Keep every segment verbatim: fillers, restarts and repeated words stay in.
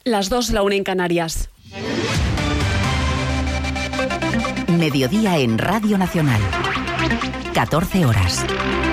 Las dos, la una en Canarias. Mediodía en Radio Nacional. catorce horas.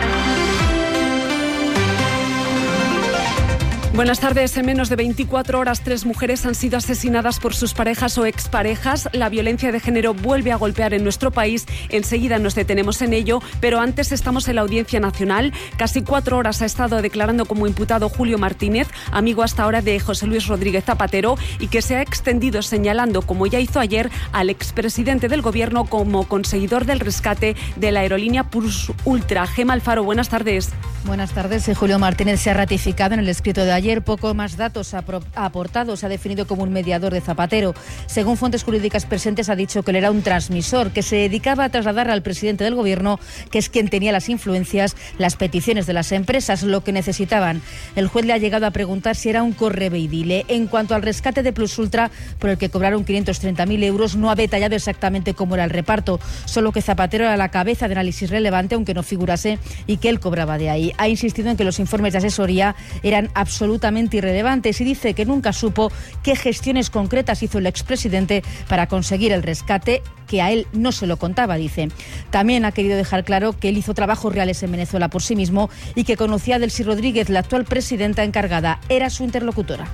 Buenas tardes. En menos de veinticuatro horas, tres mujeres han sido asesinadas por sus parejas o exparejas. La violencia de género vuelve a golpear en nuestro país. Enseguida nos detenemos en ello, pero antes estamos en la Audiencia Nacional. Casi cuatro horas ha estado declarando como imputado Julio Martínez, amigo hasta ahora de José Luis Rodríguez Zapatero, y que se ha extendido señalando, como ya hizo ayer, al expresidente del Gobierno como conseguidor del rescate de la aerolínea Plus Ultra. Gema Alfaro, buenas tardes. Buenas tardes. Julio Martínez se ha ratificado en el escrito de ayer. Ayer poco más datos ha aportado, se ha definido como un mediador de Zapatero. Según fuentes jurídicas presentes, ha dicho que él era un transmisor, que se dedicaba a trasladar al presidente del Gobierno, que es quien tenía las influencias, las peticiones de las empresas, lo que necesitaban. El juez le ha llegado a preguntar si era un correveidile. En cuanto al rescate de Plus Ultra, por el que cobraron quinientos treinta mil euros, no ha detallado exactamente cómo era el reparto, solo que Zapatero era la cabeza de análisis relevante, aunque no figurase, y que él cobraba de ahí. Ha insistido en que los informes de asesoría eran absolutamente absolutamente irrelevantes y dice que nunca supo qué gestiones concretas hizo el expresidente para conseguir el rescate, que a él no se lo contaba, dice. También ha querido dejar claro que él hizo trabajos reales en Venezuela por sí mismo y que conocía a Delcy Rodríguez, la actual presidenta encargada. Era su interlocutora.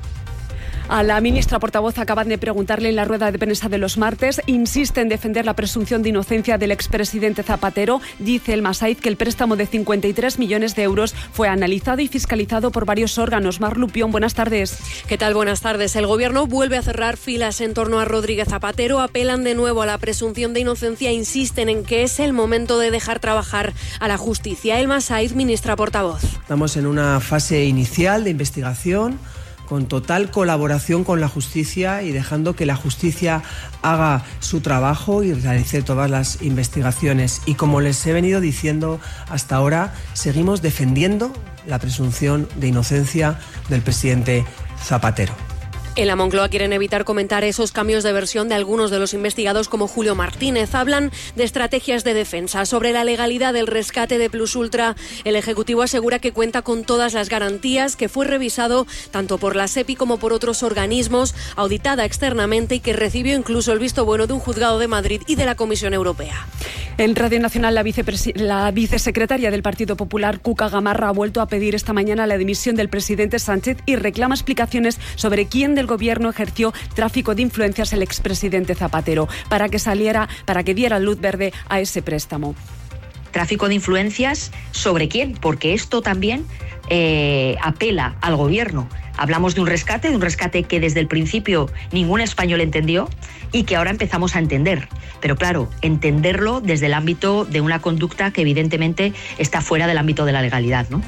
A la ministra portavoz acaban de preguntarle en la rueda de prensa de los martes. Insiste en defender la presunción de inocencia del expresidente Zapatero. Dice el Masaiz que el préstamo de cincuenta y tres millones de euros fue analizado y fiscalizado por varios órganos. Mar Lupión, buenas tardes. ¿Qué tal? Buenas tardes. El Gobierno vuelve a cerrar filas en torno a Rodríguez Zapatero. Apelan de nuevo a la presunción de inocencia e insisten en que es el momento de dejar trabajar a la justicia. El Masaiz, ministra portavoz. Estamos en una fase inicial de investigación, con total colaboración con la justicia y dejando que la justicia haga su trabajo y realice todas las investigaciones. Y como les he venido diciendo hasta ahora, seguimos defendiendo la presunción de inocencia del presidente Zapatero. En la Moncloa quieren evitar comentar esos cambios de versión de algunos de los investigados como Julio Martínez. Hablan de estrategias de defensa. Sobre la legalidad del rescate de Plus Ultra, el Ejecutivo asegura que cuenta con todas las garantías, que fue revisado tanto por la SEPI como por otros organismos, auditada externamente y que recibió incluso el visto bueno de un juzgado de Madrid y de la Comisión Europea. En Radio Nacional, la, la vicesecretaria del Partido Popular, Cuca Gamarra, ha vuelto a pedir esta mañana la dimisión del presidente Sánchez y reclama explicaciones sobre quién del Gobierno ejerció tráfico de influencias el expresidente Zapatero para que saliera, para que diera luz verde a ese préstamo. ¿Tráfico de influencias sobre quién? Porque esto también eh, apela al Gobierno. Hablamos de un rescate, de un rescate que desde el principio ningún español entendió y que ahora empezamos a entender. Pero claro, entenderlo desde el ámbito de una conducta que evidentemente está fuera del ámbito de la legalidad, ¿no?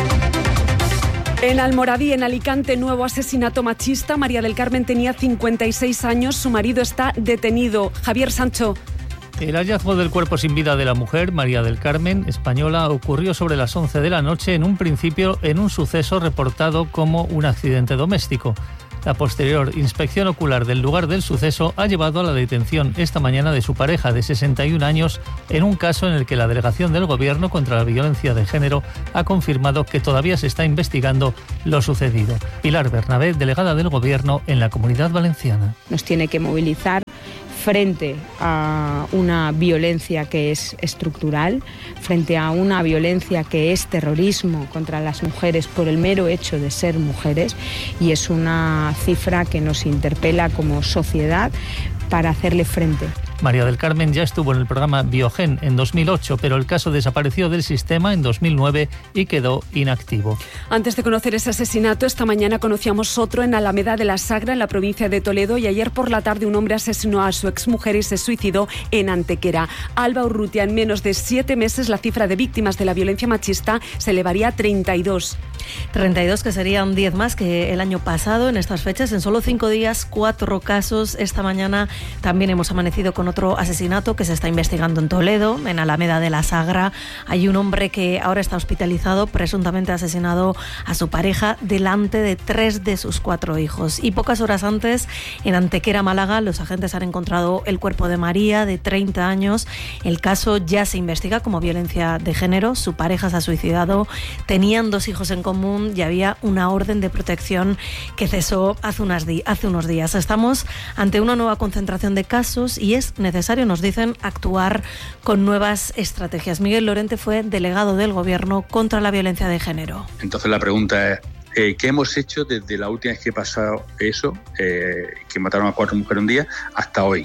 En Almoradí, en Alicante, nuevo asesinato machista. María del Carmen tenía cincuenta y seis años, su marido está detenido. Javier Sancho. El hallazgo del cuerpo sin vida de la mujer, María del Carmen, española, ocurrió sobre las once de la noche, en un principio en un suceso reportado como un accidente doméstico. La posterior inspección ocular del lugar del suceso ha llevado a la detención esta mañana de su pareja de sesenta y un años en un caso en el que la Delegación del Gobierno contra la Violencia de Género ha confirmado que todavía se está investigando lo sucedido. Pilar Bernabé, delegada del Gobierno en la Comunidad Valenciana. Nos tiene que movilizar frente a una violencia que es estructural, frente a una violencia que es terrorismo contra las mujeres por el mero hecho de ser mujeres, y es una cifra que nos interpela como sociedad para hacerle frente. María del Carmen ya estuvo en el programa Biogen en dos mil ocho, pero el caso desapareció del sistema en dos mil nueve y quedó inactivo. Antes de conocer ese asesinato, esta mañana conocíamos otro en Alameda de la Sagra, en la provincia de Toledo, y ayer por la tarde un hombre asesinó a su exmujer y se suicidó en Antequera. Alba Urrutia, en menos de siete meses la cifra de víctimas de la violencia machista se elevaría a treinta y dos. treinta y dos, que serían diez más que el año pasado en estas fechas. En solo cinco días, cuatro casos. Esta mañana también hemos amanecido con otro asesinato que se está investigando en Toledo, en Alameda de la Sagra. Hay un hombre que ahora está hospitalizado, presuntamente asesinado a su pareja delante de tres de sus cuatro hijos. Y pocas horas antes, en Antequera, Málaga, los agentes han encontrado el cuerpo de María, de treinta años. El caso ya se investiga como violencia de género. Su pareja se ha suicidado. Tenían dos hijos en común. común y había una orden de protección que cesó hace, unas di- hace unos días. Estamos ante una nueva concentración de casos y es necesario, nos dicen, actuar con nuevas estrategias. Miguel Lorente fue delegado del Gobierno contra la violencia de género. Entonces la pregunta es, eh, ¿qué hemos hecho desde la última vez que pasó eso, eh, que mataron a cuatro mujeres un día, hasta hoy?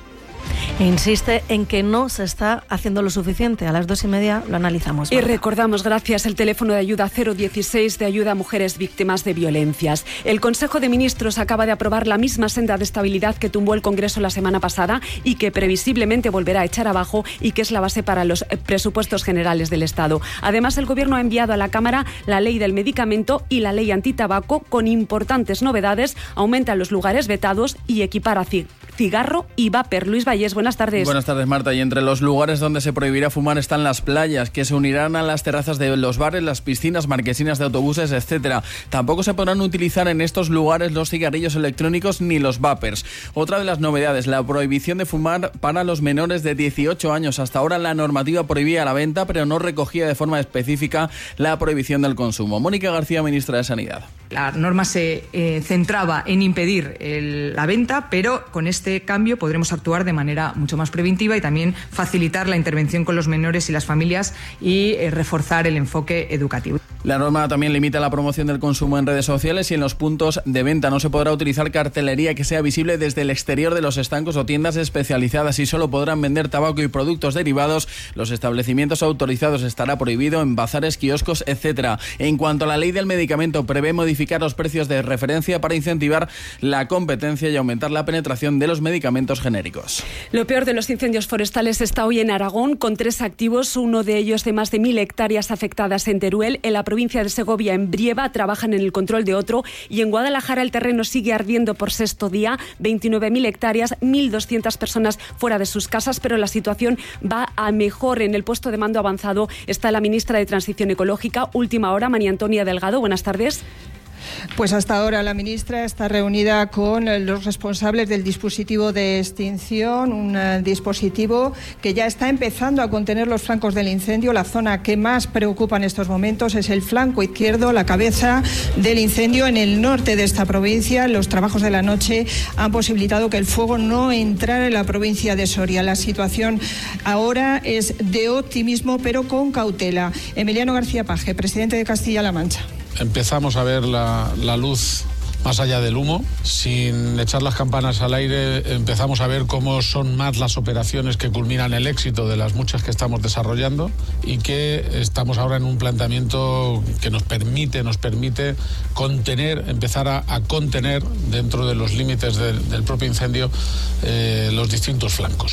E insiste en que no se está haciendo lo suficiente. A las dos y media lo analizamos. Y Marta. recordamos, gracias, el teléfono de ayuda cero dieciséis de ayuda a mujeres víctimas de violencias. El Consejo de Ministros acaba de aprobar la misma senda de estabilidad que tumbó el Congreso la semana pasada y que previsiblemente volverá a echar abajo y que es la base para los presupuestos generales del Estado. Además, el Gobierno ha enviado a la Cámara la ley del medicamento y la ley antitabaco con importantes novedades. Aumenta los lugares vetados y equipara cigarro y vapor. Luis Vallés, buenas tardes. Buenas tardes, Marta. Y entre los lugares donde se prohibirá fumar están las playas, que se unirán a las terrazas de los bares, las piscinas, marquesinas de autobuses, etcétera. Tampoco se podrán utilizar en estos lugares los cigarrillos electrónicos ni los vapers. Otra de las novedades, la prohibición de fumar para los menores de dieciocho años. Hasta ahora la normativa prohibía la venta, pero no recogía de forma específica la prohibición del consumo. Mónica García, ministra de Sanidad. La norma se eh, centraba en impedir el, la venta, pero con este cambio podremos actuar de manera mucho más preventiva y también facilitar la intervención con los menores y las familias y eh, reforzar el enfoque educativo. La norma también limita la promoción del consumo en redes sociales y en los puntos de venta. No se podrá utilizar cartelería que sea visible desde el exterior de los estancos o tiendas especializadas y solo podrán vender tabaco y productos derivados. Los establecimientos autorizados estará prohibido en bazares, kioscos, etcétera. En cuanto a la ley del medicamento, prevé modificar los precios de referencia para incentivar la competencia y aumentar la penetración de los medicamentos genéricos. Lo peor de los incendios forestales está hoy en Aragón, con tres activos, uno de ellos de más de mil hectáreas afectadas en Teruel. En la provincia de Segovia, en Brieva, trabajan en el control de otro, y en Guadalajara el terreno sigue ardiendo por sexto día, veintinueve mil hectáreas, mil doscientas personas fuera de sus casas, pero la situación va a mejor. En el puesto de mando avanzado está la ministra de Transición Ecológica. Última hora, María Antonia Delgado, buenas tardes. Pues hasta ahora la ministra está reunida con los responsables del dispositivo de extinción, un uh, dispositivo que ya está empezando a contener los flancos del incendio. La zona que más preocupa en estos momentos es el flanco izquierdo, la cabeza del incendio en el norte de esta provincia. Los trabajos de la noche han posibilitado que el fuego no entrara en la provincia de Soria. La situación ahora es de optimismo, pero con cautela. Emiliano García Paje, presidente de Castilla-La Mancha. Empezamos a ver la, la luz más allá del humo. Sin echar las campanas al aire, empezamos a ver cómo son más las operaciones que culminan el éxito de las muchas que estamos desarrollando y que estamos ahora en un planteamiento que nos permite, nos permite contener, empezar a, a contener dentro de los límites del, del propio incendio eh, los distintos flancos.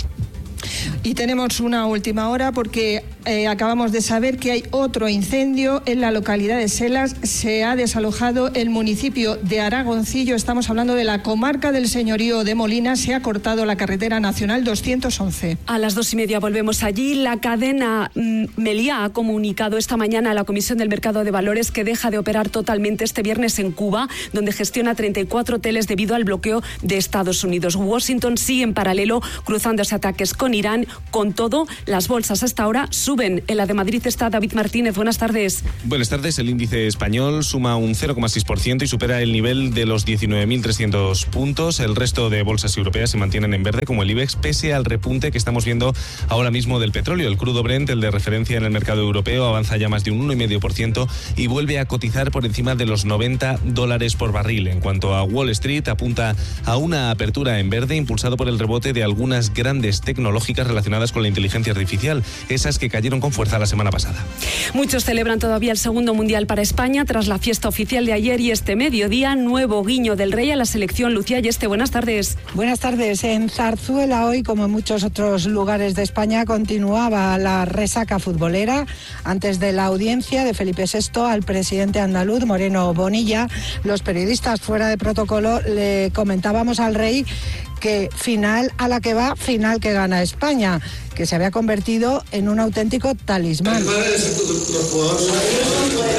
Y tenemos una última hora porque eh, acabamos de saber que hay otro incendio en la localidad de Selas. Se ha desalojado el municipio de Aragoncillo. Estamos hablando de la comarca del señorío de Molina. Se ha cortado la carretera nacional doscientos once. A las dos y media volvemos allí. La cadena mm, Meliá ha comunicado esta mañana a la Comisión del Mercado de Valores que deja de operar totalmente este viernes en Cuba, donde gestiona treinta y cuatro hoteles debido al bloqueo de Estados Unidos. Washington sigue en paralelo cruzándose ataques con Irán. Con todo, las bolsas hasta ahora suben. En la de Madrid está David Martínez. Buenas tardes. Buenas tardes. El índice español suma un cero coma seis por ciento y supera el nivel de los diecinueve mil trescientos puntos. El resto de bolsas europeas se mantienen en verde, como el IBEX, pese al repunte que estamos viendo ahora mismo del petróleo. El crudo Brent, el de referencia en el mercado europeo, avanza ya más de un uno coma cinco por ciento y vuelve a cotizar por encima de los noventa dólares por barril. En cuanto a Wall Street, apunta a una apertura en verde impulsado por el rebote de algunas grandes tecnológicas relacionadas con la inteligencia artificial, esas que cayeron con fuerza la semana pasada. Muchos celebran todavía el segundo mundial para España tras la fiesta oficial de ayer y este mediodía, nuevo guiño del Rey a la selección. Lucía Yeste, buenas tardes. Buenas tardes. En Zarzuela hoy, como en muchos otros lugares de España, continuaba la resaca futbolera. Antes de la audiencia de Felipe sexto al presidente andaluz, Moreno Bonilla, los periodistas fuera de protocolo le comentábamos al Rey que final a la que va, final que gana España, que se había convertido en un auténtico talismán. Pero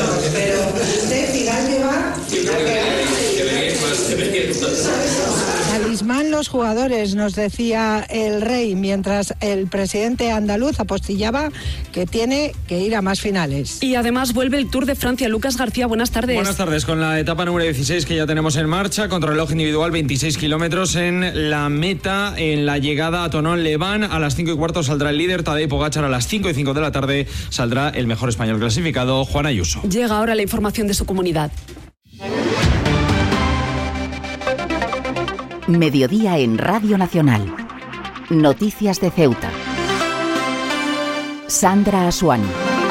de final que va, final que gana. Talismán los jugadores, nos decía el Rey, mientras el presidente andaluz apostillaba que tiene que ir a más finales. Y además vuelve el Tour de Francia. Lucas García, buenas tardes. Buenas tardes, con la etapa número dieciséis que ya tenemos en marcha, contrarreloj individual, veintiséis kilómetros en la meta, en la llegada a Tonón-Leván. A las cinco y cuarto saldrá el líder Tadej Pogačar, a las cinco y cinco de la tarde saldrá el mejor español clasificado, Juan Ayuso. Llega ahora la información de su comunidad. Mediodía en Radio Nacional. Noticias de Ceuta. Sandra Asuani.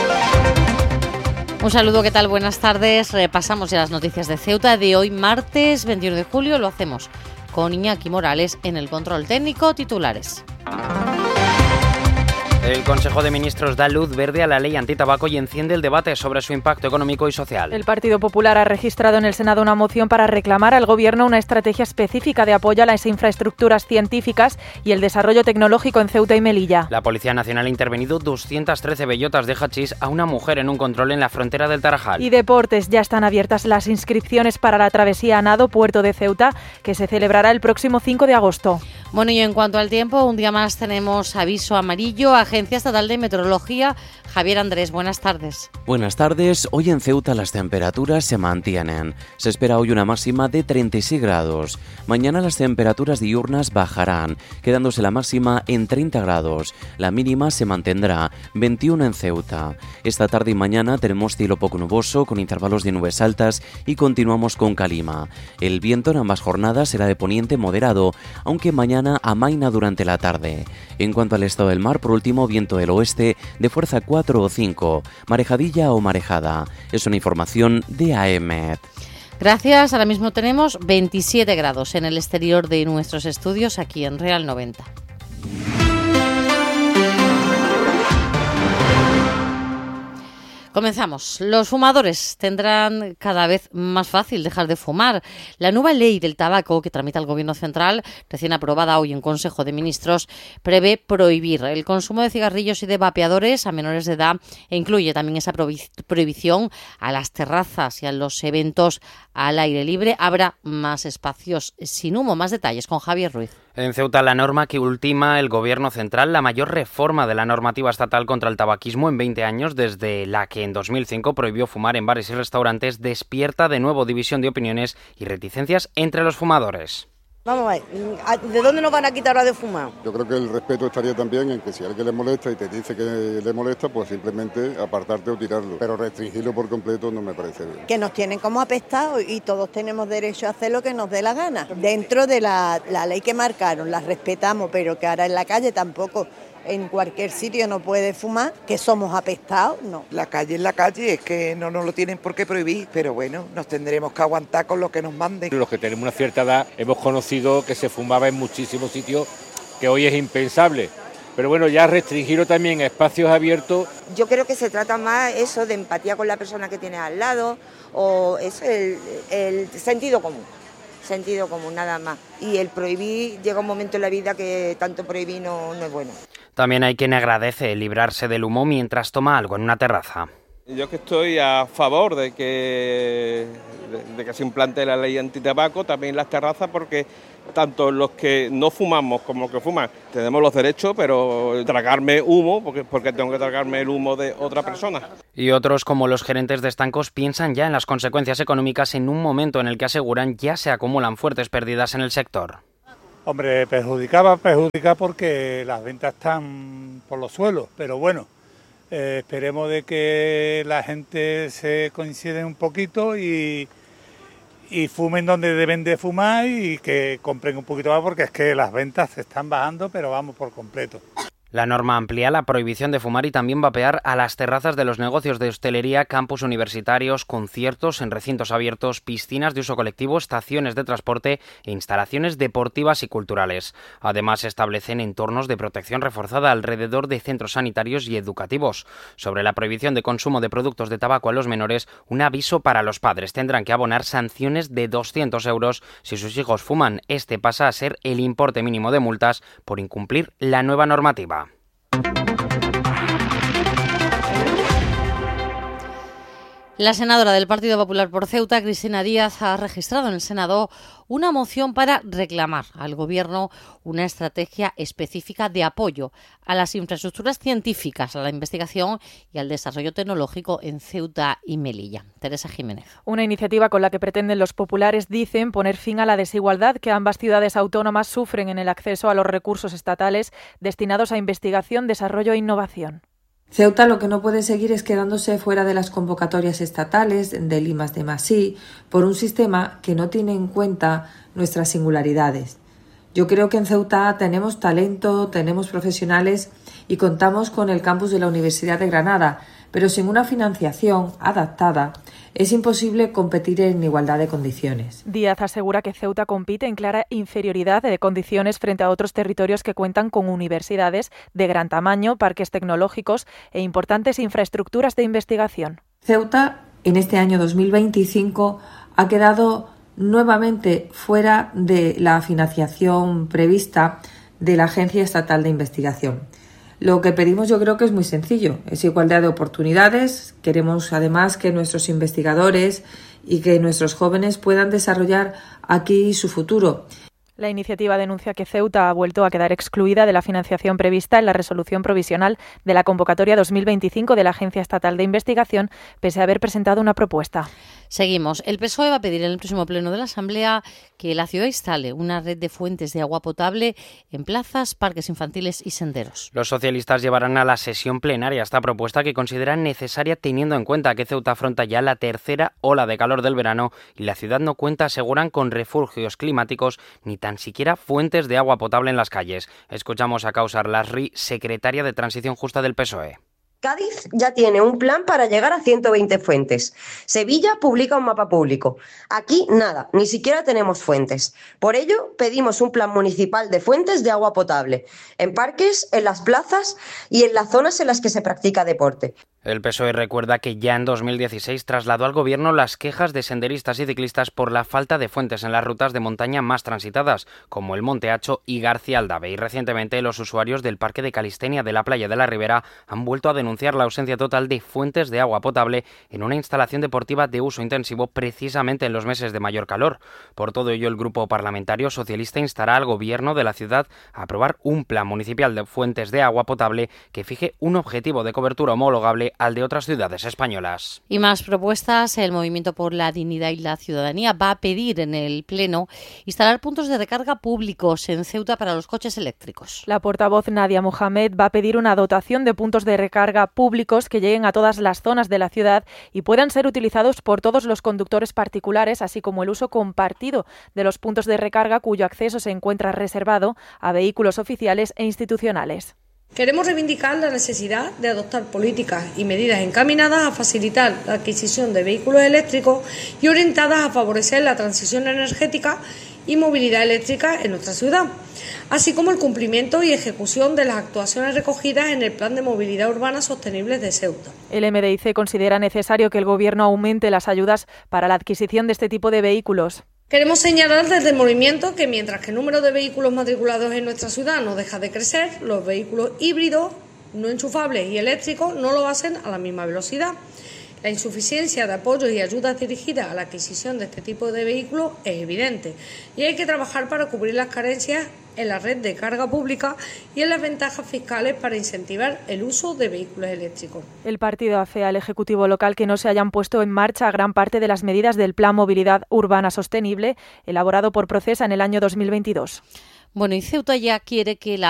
Un saludo, ¿qué tal? Buenas tardes. Repasamos ya las noticias de Ceuta de hoy, martes veintiuno de julio. Lo hacemos con Iñaki Morales en el control técnico. Titulares. El Consejo de Ministros da luz verde a la ley antitabaco y enciende el debate sobre su impacto económico y social. El Partido Popular ha registrado en el Senado una moción para reclamar al Gobierno una estrategia específica de apoyo a las infraestructuras científicas y el desarrollo tecnológico en Ceuta y Melilla. La Policía Nacional ha intervenido doscientas trece bellotas de hachís a una mujer en un control en la frontera del Tarajal. Y deportes, ya están abiertas las inscripciones para la travesía a nado Puerto de Ceuta, que se celebrará el próximo cinco de agosto. Bueno, y en cuanto al tiempo, un día más tenemos aviso amarillo. Agencia Estatal de Meteorología. Javier Andrés, buenas tardes. Buenas tardes. Hoy en Ceuta las temperaturas se mantienen. Se espera hoy una máxima de treinta y seis grados. Mañana las temperaturas diurnas bajarán, quedándose la máxima en treinta grados. La mínima se mantendrá, veintiuno en Ceuta. Esta tarde y mañana tenemos cielo poco nuboso, con intervalos de nubes altas, y continuamos con calima. El viento en ambas jornadas será de poniente moderado, aunque mañana amaina durante la tarde. En cuanto al estado del mar, por último, viento del oeste de fuerza cuatro o cinco, marejadilla o marejada. Es una información de A E M E T. Gracias. Ahora mismo tenemos veintisiete grados en el exterior de nuestros estudios aquí en Real noventa. Comenzamos. Los fumadores tendrán cada vez más fácil dejar de fumar. La nueva ley del tabaco que tramita el Gobierno central, recién aprobada hoy en Consejo de Ministros, prevé prohibir el consumo de cigarrillos y de vapeadores a menores de edad e incluye también esa prohibición a las terrazas y a los eventos al aire libre. Habrá más espacios sin humo. Más detalles con Javier Ruiz. En Ceuta, la norma que ultima el Gobierno central, la mayor reforma de la normativa estatal contra el tabaquismo en veinte años, desde la que en dos mil cinco prohibió fumar en bares y restaurantes, despierta de nuevo división de opiniones y reticencias entre los fumadores. Vamos a ver, ¿de dónde nos van a quitar ahora de fumar? Yo creo que el respeto estaría también en que si a alguien le molesta y te dice que le molesta, pues simplemente apartarte o tirarlo. Pero restringirlo por completo no me parece bien. Que nos tienen como apestados y todos tenemos derecho a hacer lo que nos dé la gana. Dentro de la, la ley que marcaron, la respetamos, pero que ahora en la calle tampoco... En cualquier sitio no puede fumar, que somos apestados, no. La calle es la calle, es que no nos lo tienen por qué prohibir, pero bueno, nos tendremos que aguantar con lo que nos manden. Los que tenemos una cierta edad hemos conocido que se fumaba en muchísimos sitios, que hoy es impensable. Pero bueno, ya restringirlo también a espacios abiertos. Yo creo que se trata más eso de empatía con la persona que tienes al lado, o es el, el sentido común. Sentido común, nada más. Y el prohibir, llega un momento en la vida que tanto prohibir no, no es bueno. También hay quien agradece librarse del humo mientras toma algo en una terraza. Yo que estoy a favor de que, de, de que se implante la ley antitabaco también en las terrazas, porque tanto los que no fumamos como los que fuman tenemos los derechos, pero tragarme humo, porque, porque tengo que tragarme el humo de otra persona. Y otros, como los gerentes de estancos, piensan ya en las consecuencias económicas en un momento en el que aseguran ya se acumulan fuertes pérdidas en el sector. Hombre, perjudicaba, perjudica porque las ventas están por los suelos, pero bueno, eh, esperemos de que la gente se coincide un poquito y, y fumen donde deben de fumar y que compren un poquito más, porque es que las ventas se están bajando, pero vamos por completo. La norma amplía la prohibición de fumar y también vapear a las terrazas de los negocios de hostelería, campus universitarios, conciertos en recintos abiertos, piscinas de uso colectivo, estaciones de transporte e instalaciones deportivas y culturales. Además, se establecen entornos de protección reforzada alrededor de centros sanitarios y educativos. Sobre la prohibición de consumo de productos de tabaco a los menores, un aviso para los padres. Tendrán que abonar sanciones de doscientos euros si sus hijos fuman. Este pasa a ser el importe mínimo de multas por incumplir la nueva normativa. La senadora del Partido Popular por Ceuta, Cristina Díaz, ha registrado en el Senado una moción para reclamar al Gobierno una estrategia específica de apoyo a las infraestructuras científicas, a la investigación y al desarrollo tecnológico en Ceuta y Melilla. Teresa Jiménez. Una iniciativa con la que pretenden los populares, dicen, poner fin a la desigualdad que ambas ciudades autónomas sufren en el acceso a los recursos estatales destinados a investigación, desarrollo e innovación. Ceuta lo que no puede seguir es quedándose fuera de las convocatorias estatales del I más D más I por un sistema que no tiene en cuenta nuestras singularidades. Yo creo que en Ceuta tenemos talento, tenemos profesionales y contamos con el campus de la Universidad de Granada, pero sin una financiación adaptada es imposible competir en igualdad de condiciones. Díaz asegura que Ceuta compite en clara inferioridad de condiciones frente a otros territorios que cuentan con universidades de gran tamaño, parques tecnológicos e importantes infraestructuras de investigación. Ceuta, en este año dos mil veinticinco, ha quedado nuevamente fuera de la financiación prevista de la Agencia Estatal de Investigación. Lo que pedimos yo creo que es muy sencillo, es igualdad de oportunidades. Queremos además que nuestros investigadores y que nuestros jóvenes puedan desarrollar aquí su futuro. La iniciativa denuncia que Ceuta ha vuelto a quedar excluida de la financiación prevista en la resolución provisional de la convocatoria dos mil veinticinco de la Agencia Estatal de Investigación, pese a haber presentado una propuesta. Seguimos. El P S O E va a pedir en el próximo pleno de la Asamblea que la ciudad instale una red de fuentes de agua potable en plazas, parques infantiles y senderos. Los socialistas llevarán a la sesión plenaria esta propuesta que consideran necesaria teniendo en cuenta que Ceuta afronta ya la tercera ola de calor del verano y la ciudad no cuenta, aseguran, con refugios climáticos ni tan siquiera fuentes de agua potable en las calles. Escuchamos a Kausar Lasri, secretaria de Transición Justa del P S O E. Cádiz ya tiene un plan para llegar a ciento veinte fuentes. Sevilla publica un mapa público. Aquí nada, ni siquiera tenemos fuentes. Por ello, pedimos un plan municipal de fuentes de agua potable, en parques, en las plazas y en las zonas en las que se practica deporte. El P S O E recuerda que ya en dos mil dieciséis trasladó al Gobierno las quejas de senderistas y ciclistas por la falta de fuentes en las rutas de montaña más transitadas, como el Monte Hacho y García Aldave. Y recientemente los usuarios del Parque de Calistenia de la Playa de la Ribera han vuelto a denunciar la ausencia total de fuentes de agua potable en una instalación deportiva de uso intensivo precisamente en los meses de mayor calor. Por todo ello, el Grupo Parlamentario Socialista instará al Gobierno de la ciudad a aprobar un plan municipal de fuentes de agua potable que fije un objetivo de cobertura homologable al de otras ciudades españolas. Y más propuestas. El Movimiento por la Dignidad y la Ciudadanía va a pedir en el Pleno instalar puntos de recarga públicos en Ceuta para los coches eléctricos. La portavoz Nadia Mohamed va a pedir una dotación de puntos de recarga públicos que lleguen a todas las zonas de la ciudad y puedan ser utilizados por todos los conductores particulares, así como el uso compartido de los puntos de recarga cuyo acceso se encuentra reservado a vehículos oficiales e institucionales. Queremos reivindicar la necesidad de adoptar políticas y medidas encaminadas a facilitar la adquisición de vehículos eléctricos y orientadas a favorecer la transición energética y movilidad eléctrica en nuestra ciudad, así como el cumplimiento y ejecución de las actuaciones recogidas en el Plan de Movilidad Urbana Sostenible de Ceuta. El M D I C considera necesario que el Gobierno aumente las ayudas para la adquisición de este tipo de vehículos. Queremos señalar desde el movimiento que mientras que el número de vehículos matriculados en nuestra ciudad no deja de crecer, los vehículos híbridos, no enchufables y eléctricos no lo hacen a la misma velocidad. La insuficiencia de apoyos y ayudas dirigidas a la adquisición de este tipo de vehículos es evidente y hay que trabajar para cubrir las carencias en la red de carga pública y en las ventajas fiscales para incentivar el uso de vehículos eléctricos. El partido afea al Ejecutivo local que no se hayan puesto en marcha gran parte de las medidas del Plan Movilidad Urbana Sostenible elaborado por Procesa en el año dos mil veintidós. Bueno, y Ceuta ya quiere que la